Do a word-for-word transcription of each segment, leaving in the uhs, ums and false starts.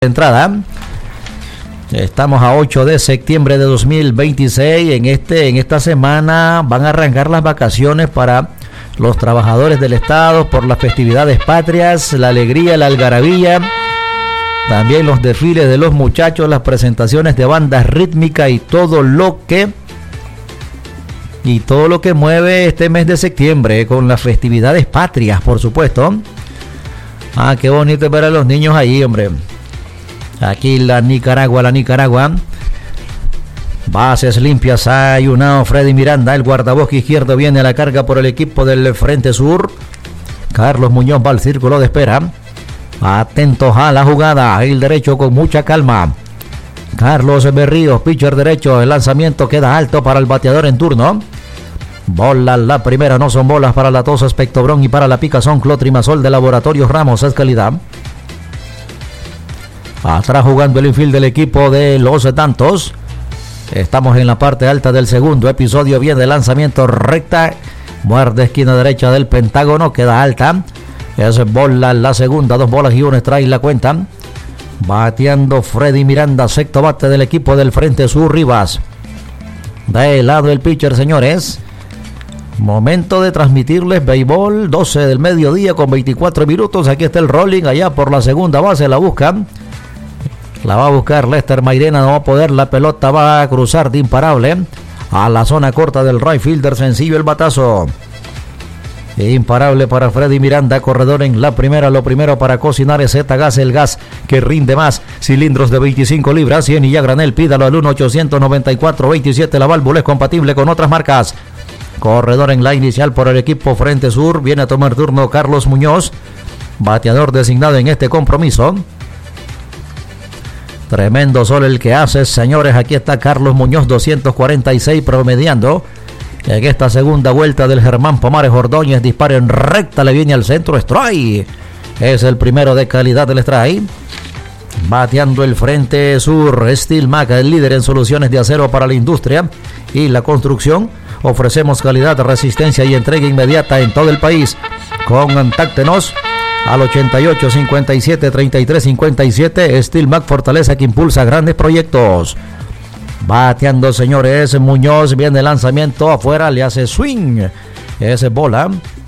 entrada. Estamos a ocho de septiembre de dos mil veintiséis. En este, en esta semana van a arrancar las vacaciones para los trabajadores del Estado por las festividades patrias, la alegría, la algarabía, también los desfiles de los muchachos, las presentaciones de bandas rítmicas y todo lo que y todo lo que mueve este mes de septiembre con las festividades patrias, por supuesto. Ah, qué bonito ver a los niños ahí, hombre. Aquí la Nicaragua, la Nicaragua. Bases limpias, ha ayunado Freddy Miranda. El guardabosque izquierdo viene a la carga por el equipo del Frente Sur. Carlos Muñoz va al círculo de espera. Atentos a la jugada. El derecho con mucha calma. Carlos Berríos, pitcher derecho. El lanzamiento queda alto para el bateador en turno. Bola la primera, no son bolas para la tos Espectobrón y para la picazón Clotrimazol de Laboratorios Ramos, es calidad. Atrás jugando el infield del equipo de los Tantos. Estamos en la parte alta del segundo episodio. Viene el lanzamiento recta. Muerde esquina derecha del pentágono. Queda alta. Es bola la segunda. Dos bolas y un strike la cuenta. Bateando Freddy Miranda. Sexto bate del equipo del Frente Sur, Rivas. De lado el pitcher, señores. Momento de transmitirles béisbol. doce del mediodía con veinticuatro minutos. Aquí está el rolling. Allá por la segunda base la buscan. La va a buscar Lester Mairena, no va a poder, la pelota va a cruzar de imparable a la zona corta del right fielder, sencillo el batazo. Imparable para Freddy Miranda, corredor en la primera. Lo primero para cocinar es Z-Gas, el gas que rinde más. Cilindros de veinticinco libras, cien y ya granel, pídalo al uno ochocientos noventa y cuatro veintisiete. La válvula es compatible con otras marcas. Corredor en la inicial por el equipo Frente Sur, viene a tomar turno Carlos Muñoz, bateador designado en este compromiso. Tremendo sol el que hace, señores. Aquí está Carlos Muñoz, doscientos cuarenta y seis promediando. En esta segunda vuelta del Germán Pomares Ordóñez, disparo en recta, le viene al centro, strike. Es el primero de calidad del strike. Bateando el Frente Sur, Steel Mac, el líder en soluciones de acero para la industria y la construcción. Ofrecemos calidad, resistencia y entrega inmediata en todo el país. Contáctenos al ochenta y ocho, cincuenta y siete, treinta y tres, cincuenta y siete. Steel Mac, fortaleza que impulsa grandes proyectos. Bateando, señores, Muñoz, viene el lanzamiento afuera, le hace swing. Ese bola.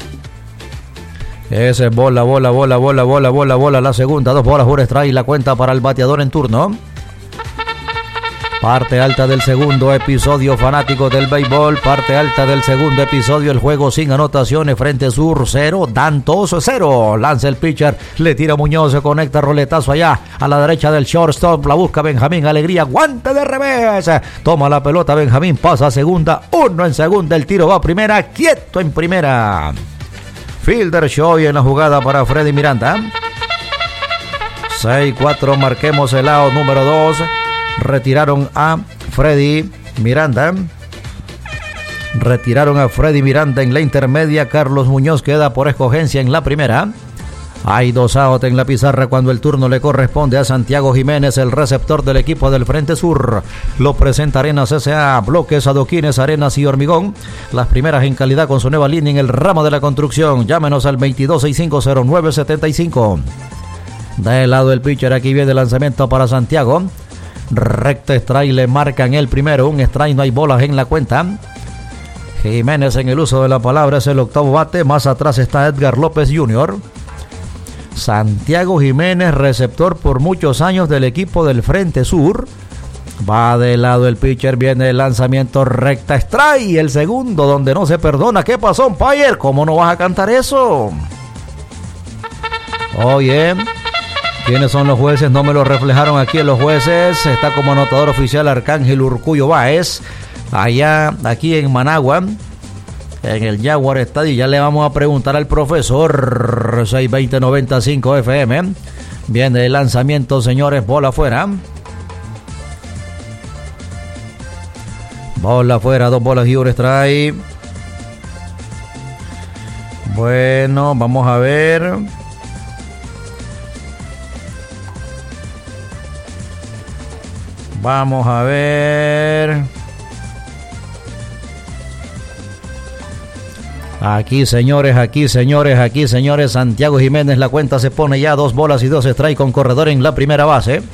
Ese bola, bola, bola, bola, bola, bola, bola. La segunda, dos bolas, un strike, la cuenta para el bateador en turno. Parte alta del segundo episodio, fanáticos del béisbol. Parte alta del segundo episodio, el juego sin anotaciones. Frente Sur cero, Tantos cero. Lanza el pitcher, le tira Muñoz, se conecta roletazo allá a la derecha del shortstop. La busca Benjamín, alegría, guante de revés. Toma la pelota Benjamín, pasa a segunda, uno en segunda. El tiro va a primera, quieto en primera. Fielder show en la jugada para Freddy Miranda. seis cuatro, marquemos el lado número dos. Retiraron a Freddy Miranda. Retiraron a Freddy Miranda en la intermedia. Carlos Muñoz queda por escogencia en la primera. Hay dos outs en la pizarra cuando el turno le corresponde a Santiago Jiménez, el receptor del equipo del Frente Sur. Lo presenta Arenas S A, bloques, adoquines, arenas y hormigón. Las primeras en calidad con su nueva línea en el ramo de la construcción. Llámenos al veintidós sesenta y cinco cero nueve setenta y cinco. De lado el pitcher, aquí viene el lanzamiento para Santiago. Recta strike, le marcan el primero, un strike, no hay bolas en la cuenta. Jiménez en el uso de la palabra es el octavo bate, más atrás está Edgar López junior Santiago Jiménez, receptor por muchos años del equipo del Frente Sur. Va de lado el pitcher, viene el lanzamiento recta strike, el segundo donde no se perdona. ¿Qué pasó, umpire? ¿Cómo no vas a cantar eso? Oye, ¿quiénes son los jueces? No me lo reflejaron aquí en los jueces. Está como anotador oficial Arcángel Urcullo Báez. Allá, aquí en Managua, en el Jaguar Estadio. Ya le vamos a preguntar al profesor. seiscientos veinte noventa y cinco F M. Viene el lanzamiento, señores. Bola afuera. Bola afuera. Dos bolas y un strike. Bueno, vamos a ver. Vamos a ver. Aquí, señores, aquí, señores, aquí, señores. Santiago Jiménez, la cuenta se pone ya dos bolas y dos strike con corredor en la primera base.